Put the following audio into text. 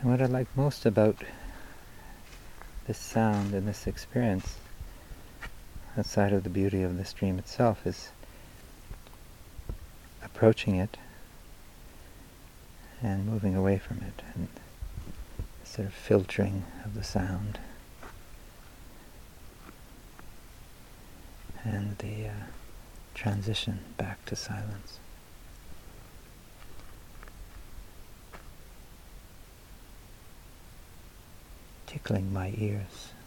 And what I like most about this sound and this experience, outside of the beauty of the stream itself, is approaching it and moving away from it, and sort of filtering of the sound, and the transition back to silence. Tickling my ears.